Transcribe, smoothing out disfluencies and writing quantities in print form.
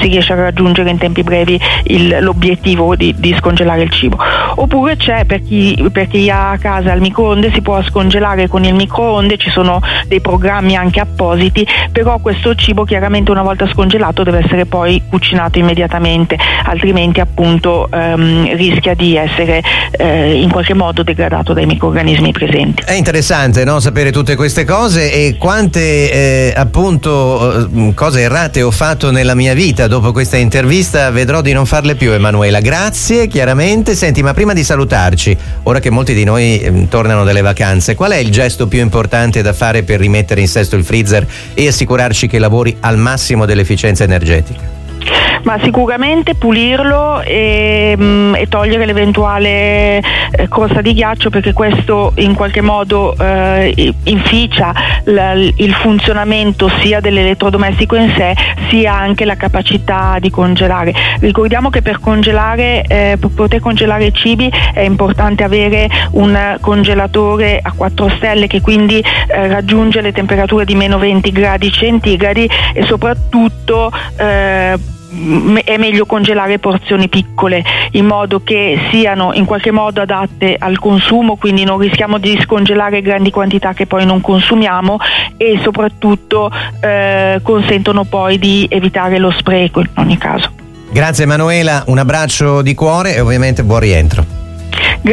si riesce a raggiungere in tempi brevi l'obiettivo di scongelare il cibo. Oppure c'è per chi ha a casa il microonde, si può scongelare con il microonde, ci sono dei programmi anche appositi, però questo cibo chiaramente una volta scongelato deve essere poi cucinato immediatamente, altrimenti appunto rischia di essere in qualche modo degradato dai microrganismi presenti. È interessante, no, sapere tutte queste cose e quante appunto cose errate ho fatto nella mia vita. Dopo questa intervista vedrò di non farle più, Emanuela. Grazie, chiaramente. Senti, ma prima di salutarci, ora che molti di noi tornano dalle vacanze, qual è il gesto più importante da fare per rimettere in sesto il freezer e assicurarci che lavori al massimo dell'efficienza energetica? Ma sicuramente pulirlo e togliere l'eventuale crosta di ghiaccio, perché questo in qualche modo inficia il funzionamento sia dell'elettrodomestico in sé, sia anche la capacità di congelare. Ricordiamo che per poter congelare i cibi è importante avere un congelatore a 4 stelle che quindi raggiunge le temperature di meno 20 gradi centigradi, e soprattutto è meglio congelare porzioni piccole in modo che siano in qualche modo adatte al consumo, quindi non rischiamo di scongelare grandi quantità che poi non consumiamo, e soprattutto consentono poi di evitare lo spreco in ogni caso. Grazie Emanuela, un abbraccio di cuore e ovviamente buon rientro.